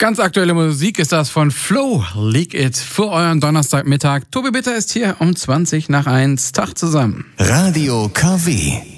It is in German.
Ganz aktuelle Musik ist das von Flo, Leak It, für euren Donnerstagmittag. Tobi Bitter ist hier um 20 nach 1. Tag zusammen. Radio KW.